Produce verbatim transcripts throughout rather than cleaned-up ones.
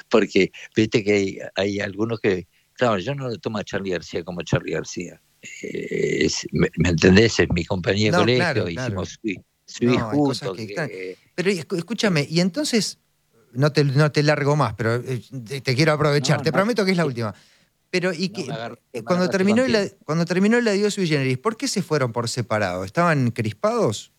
porque viste que hay, hay algunos que, claro, yo no lo tomo a Charly García como Charly García. Eh, es, me, ¿me entendés? Es mi compañía de No, colegio, claro, claro. hicimos Sui No, hay cosas juntos. que... Claro. Que, Pero escu- escúchame, eh, y entonces, no te, no te largo más, pero eh, te, te quiero aprovechar, no, te no, prometo que es la sí, última. Pero, ¿y no me qué, agarraste, me cuando agarraste terminó con el, tiempo. cuando terminó el adiós sui generis, ¿por qué se fueron por separado? ¿Estaban crispados?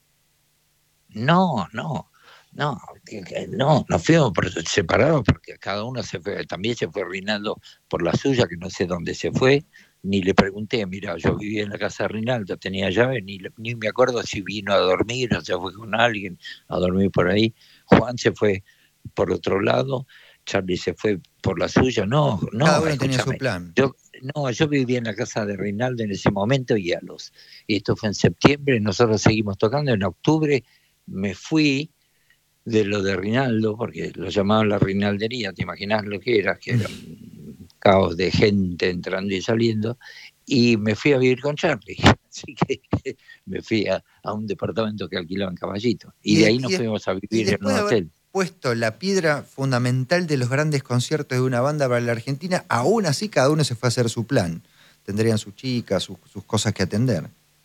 No, no, no, que- que no, nos fuimos por separados porque cada uno se fue, también se fue Rinaldo por la suya, que no sé dónde se fue, ni le pregunté, mira, yo vivía en la casa de Rinaldo, tenía llave, ni, le- ni me acuerdo si vino a dormir o se fue con alguien a dormir por ahí. Juan se fue por otro lado, Charlie se fue por la suya, no, Cada no, uno tenía su escúchame. plan. Yo, no, yo vivía en la casa de Rinaldo en ese momento y a los, y esto fue en septiembre, nosotros seguimos tocando, en octubre me fui de lo de Rinaldo, porque lo llamaban la Rinaldería, te imaginas lo que era, que era un caos de gente entrando y saliendo, y me fui a vivir con Charlie. Así que me fui a, a un departamento que alquilaba en Caballito, y Y, de de- ahí y nos de- fuimos a y vivir en después un de haber hotel. puesto la piedra fundamental de los grandes conciertos de una banda para la Argentina, aún así cada uno se fue a hacer su plan. Tendrían sus chicas, sus, sus cosas que atender.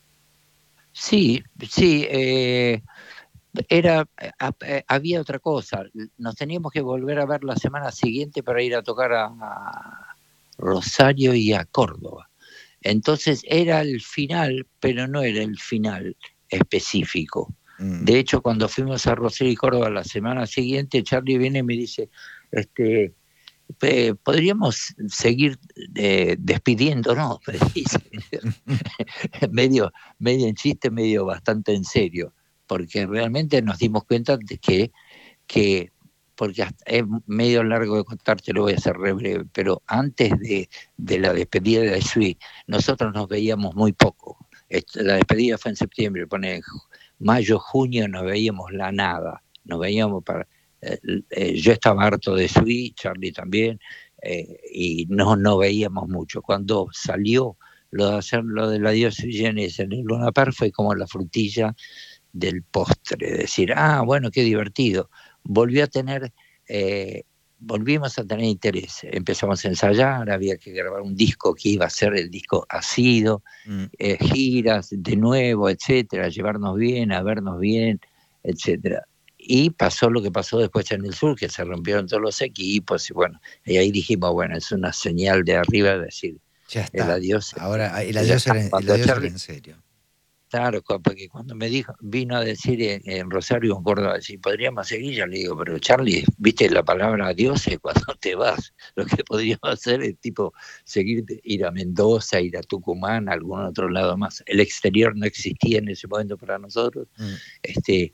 Sí, sí, eh, era, a- a- había otra cosa, nos teníamos que volver a ver la semana siguiente para ir a tocar a, a Rosario y a Córdoba. Entonces era el final, pero no era el final específico. Mm. De hecho, cuando fuimos a Rosario y Córdoba la semana siguiente, Charlie viene y me dice, este, eh, podríamos seguir eh, despidiéndonos, me dice. medio, medio en chiste, medio bastante en serio, porque realmente nos dimos cuenta de que, que porque hasta es medio largo de contarte, lo voy a hacer re breve, pero antes de, de la despedida de Sui, nosotros nos veíamos muy poco. Esto, la despedida fue en septiembre, pone mayo, junio, nos veíamos la nada, nos veíamos para... Eh, eh, yo estaba harto de Sui, Charlie también, eh, y no, no veíamos mucho. Cuando salió lo de hacer lo del adiós sui generis en el Luna Park fue como la frutilla del postre, decir, ah, bueno, qué divertido. Volvió a tener, eh, volvimos a tener interés. Empezamos a ensayar, había que grabar un disco que iba a ser el disco Ácido, Mm. eh, giras de nuevo, etcétera, llevarnos bien, a vernos bien, etcétera. Y pasó lo que pasó después en el sur, que se rompieron todos los equipos, y bueno, y ahí dijimos, bueno, es una señal de arriba de decir, Ya el está. adiós, Ahora el ya adiós está. era, el Cuando adiós era Charlie, en serio. claro, porque cuando me dijo, vino a decir en, en Rosario, en Córdoba, si podríamos seguir, yo le digo, pero Charlie, viste la palabra adiós es cuando te vas. Lo que podríamos hacer es tipo seguir, ir a Mendoza, ir a Tucumán, a algún otro lado más. El exterior no existía en ese momento para nosotros. Mm. Este,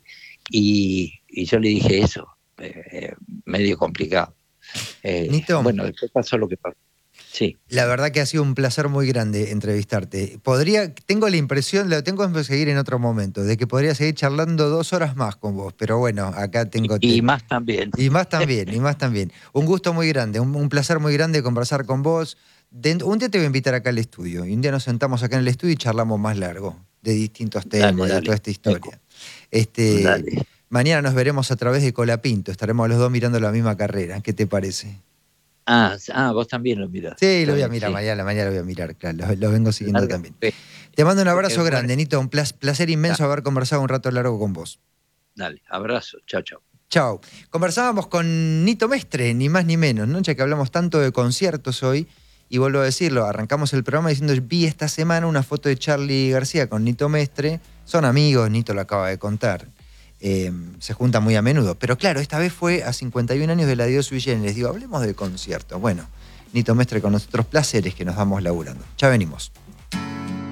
y, y yo le dije eso, eh, medio complicado. Eh, Nito, bueno, después pasó lo que pasó. Sí. la verdad que ha sido un placer muy grande entrevistarte. Podría, tengo la impresión, lo tengo que seguir en otro momento, de que podría seguir charlando dos horas más con vos, pero bueno, acá tengo... Y, y te- más también. y más también, y más también. Un gusto muy grande, un, un placer muy grande conversar con vos. De- un día te voy a invitar acá al estudio, y un día nos sentamos acá en el estudio y charlamos más largo, de distintos temas, Dale, de dale. toda esta historia. Este, Dale. mañana nos veremos a través de Colapinto, estaremos los dos mirando la misma carrera. ¿Qué te parece? Ah, ah, vos también lo mirás. Sí, Está lo voy a bien, mirar sí. mañana, mañana lo voy a mirar, claro, lo, lo vengo siguiendo Larga. también. Ve. Te mando un Eh, abrazo bueno, grande, Nito, un plas- placer inmenso haber conversado un rato largo con vos. dale, abrazo, chao, chao. Chao. Conversábamos con Nito Mestre, ni más ni menos, ¿no? Ya que hablamos tanto de conciertos hoy, y vuelvo a decirlo, arrancamos el programa diciendo, vi esta semana una foto de Charly García con Nito Mestre, son amigos, Nito lo acaba de contar. Eh, se juntan muy a menudo. Pero claro, esta vez fue a cincuenta y un años del adiós sui generis. Les digo, hablemos de conciertos. Bueno, Nito Mestre con nosotros, placeres que nos vamos laburando. Ya venimos.